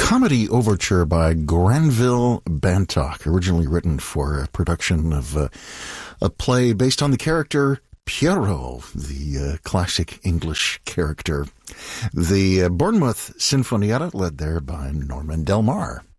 comedy overture by Granville Bantock, originally written for a production of a play based on the character Pierrot, the classic English character. The Bournemouth Sinfonietta, led there by Norman Del Mar.